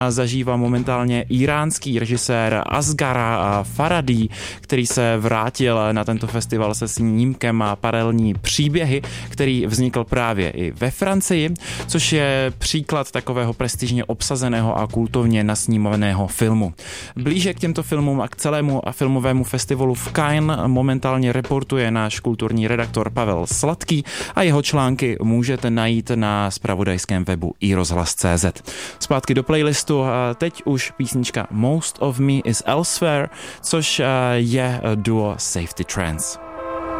zažívá momentálně iránský režisér Asghar Farhadi, který se vrátil na tento festival se snímkem Paralelní příběhy, který vznikl právě i ve Francii, což je příklad takového prestižně obsazeného a kultovně nasnímaného filmu. Blíže k těmto filmům a k celému filmovému festivalu v Cannes momentálně reportuje náš kulturní redaktor Pavel Sladký a jeho články můžete najít na zpravodajském webu iRozhlas.cz. Zpátky do playlistu, teď už písnička Most of Me is Elsewhere, což je duo Safety Trance.